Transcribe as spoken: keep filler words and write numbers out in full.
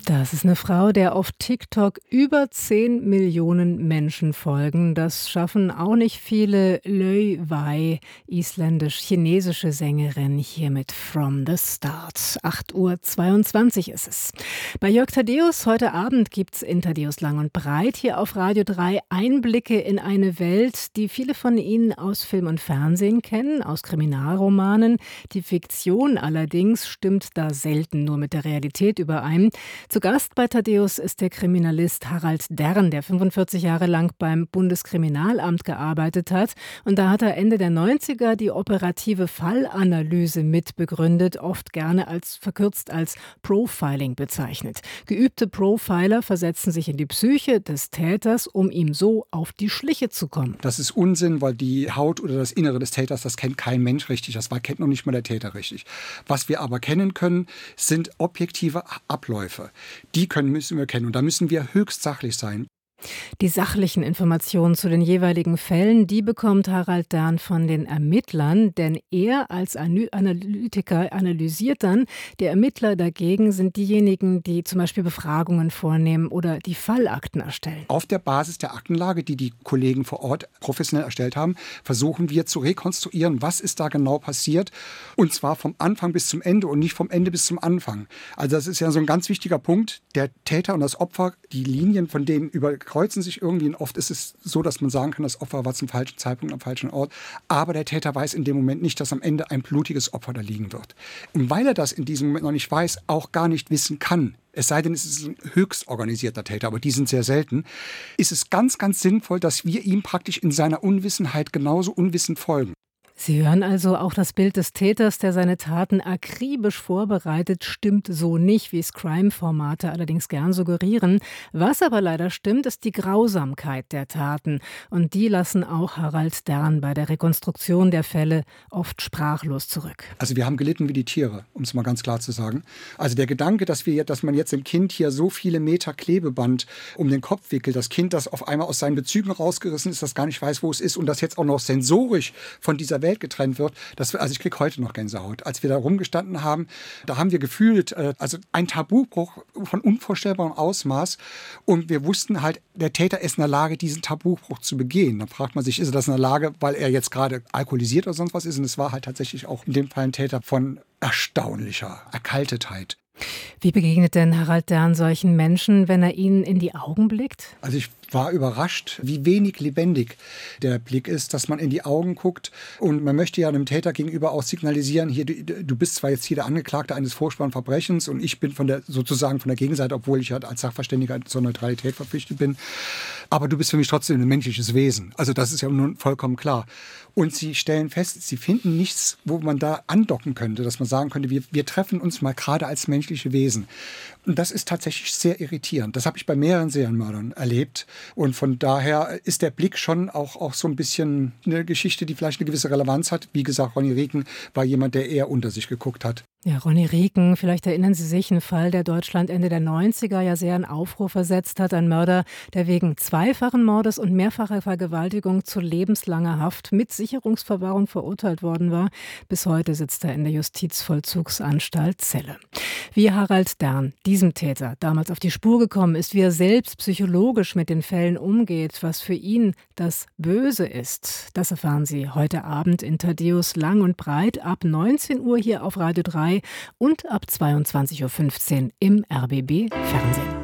Das ist eine Frau, der auf TikTok über zehn Millionen Menschen folgen. Das schaffen auch nicht viele. Loi Wei, isländisch-chinesische Sängerin, hier mit From the Start. acht Uhr zweiundzwanzig ist es. Bei Jörg Thaddeus heute Abend gibt's in Thaddeus Lang und Breit hier auf Radio drei Einblicke in eine Welt, die viele von Ihnen aus Film und Fernsehen kennen, aus Kriminalromanen. Die Fiktion allerdings stimmt da selten nur mit der Realität überein. Zu Gast bei Thaddeus ist der Kriminalist Harald Dern, der fünfundvierzig Jahre lang beim Bundeskriminalamt gearbeitet hat. Und da hat er Ende der neunziger die operative Fallanalyse mitbegründet, oft gerne als verkürzt als Profiling bezeichnet. Geübte Profiler versetzen sich in die Psyche des Täters, um ihm so auf die Schliche zu kommen. Das ist Unsinn, weil die Haut oder das Innere des Täters, das kennt kein Mensch richtig. Das kennt noch nicht mal der Täter richtig. Was wir aber kennen können, sind objektive Abläufe. Die können, müssen wir kennen und da müssen wir höchst sachlich sein. Die sachlichen Informationen zu den jeweiligen Fällen, die bekommt Harald Dern von den Ermittlern, denn er als Analytiker analysiert dann. Die Ermittler dagegen sind diejenigen, die zum Beispiel Befragungen vornehmen oder die Fallakten erstellen. Auf der Basis der Aktenlage, die die Kollegen vor Ort professionell erstellt haben, versuchen wir zu rekonstruieren, was ist da genau passiert, und zwar vom Anfang bis zum Ende und nicht vom Ende bis zum Anfang. Also das ist ja so ein ganz wichtiger Punkt. Der Täter und das Opfer, die Linien von denen über kreuzen sich irgendwie und oft ist es so, dass man sagen kann, das Opfer war zum falschen Zeitpunkt am falschen Ort. Aber der Täter weiß in dem Moment nicht, dass am Ende ein blutiges Opfer da liegen wird. Und weil er das in diesem Moment noch nicht weiß, auch gar nicht wissen kann, es sei denn, es ist ein höchst organisierter Täter, aber die sind sehr selten, ist es ganz, ganz sinnvoll, dass wir ihm praktisch in seiner Unwissenheit genauso unwissend folgen. Sie hören also, auch das Bild des Täters, der seine Taten akribisch vorbereitet, stimmt so nicht, wie es Crime-Formate allerdings gern suggerieren. Was aber leider stimmt, ist die Grausamkeit der Taten. Und die lassen auch Harald Dern bei der Rekonstruktion der Fälle oft sprachlos zurück. Also wir haben gelitten wie die Tiere, um es mal ganz klar zu sagen. Also der Gedanke, dass, wir, dass man jetzt dem Kind hier so viele Meter Klebeband um den Kopf wickelt, das Kind, das auf einmal aus seinen Bezügen rausgerissen ist, das gar nicht weiß, wo es ist und das jetzt auch noch sensorisch von dieser Welt getrennt wird. Das, also ich kriege heute noch Gänsehaut. Als wir da rumgestanden haben, da haben wir gefühlt, äh, also ein Tabubruch von unvorstellbarem Ausmaß, und wir wussten halt, der Täter ist in der Lage, diesen Tabubruch zu begehen. Dann fragt man sich, ist er das in der Lage, weil er jetzt gerade alkoholisiert oder sonst was ist? Und es war halt tatsächlich auch in dem Fall ein Täter von erstaunlicher Erkaltetheit. Wie begegnet denn Harald Dern solchen Menschen, wenn er ihnen in die Augen blickt? Also ich war überrascht, wie wenig lebendig der Blick ist, dass man in die Augen guckt. Und man möchte ja einem Täter gegenüber auch signalisieren, hier, du, du bist zwar jetzt hier der Angeklagte eines furchtbaren Verbrechens und ich bin von der, sozusagen von der Gegenseite, obwohl ich halt als Sachverständiger zur Neutralität verpflichtet bin, aber du bist für mich trotzdem ein menschliches Wesen. Also das ist ja nun vollkommen klar. Und sie stellen fest, sie finden nichts, wo man da andocken könnte, dass man sagen könnte, wir, wir treffen uns mal gerade als menschliche Wesen. Und das ist tatsächlich sehr irritierend. Das habe ich bei mehreren Serienmördern erlebt. Und von daher ist der Blick schon auch, auch so ein bisschen eine Geschichte, die vielleicht eine gewisse Relevanz hat. Wie gesagt, Ronny Rieken war jemand, der eher unter sich geguckt hat. Ja, Ronny Rieken, vielleicht erinnern Sie sich, ein Fall, der Deutschland Ende der neunziger ja sehr in Aufruhr versetzt hat. Ein Mörder, der wegen zweifachen Mordes und mehrfacher Vergewaltigung zu lebenslanger Haft mit Sicherungsverwahrung verurteilt worden war. Bis heute sitzt er in der Justizvollzugsanstalt Celle. Wie Harald Dern, diesem Täter, damals auf die Spur gekommen ist, wie er selbst psychologisch mit den Fällen umgeht, was für ihn das Böse ist, das erfahren Sie heute Abend in Thaddeus Lang und Breit ab neunzehn Uhr hier auf Radio drei und ab zweiundzwanzig Uhr fünfzehn im R B B Fernsehen.